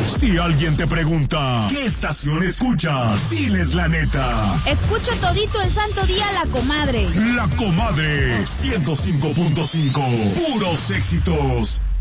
Si alguien te pregunta, ¿qué estación escuchas? Diles la neta. Escucho todito el santo día La Comadre. La Comadre, 105.5. Puros éxitos.